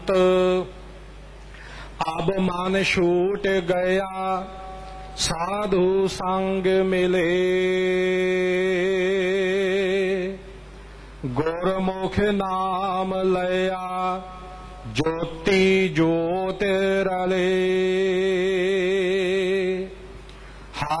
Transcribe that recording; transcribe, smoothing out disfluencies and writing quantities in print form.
अब मन छूट गया साधु संग मिले, गुरमुख नाम लया ज्योति ज्योत रले।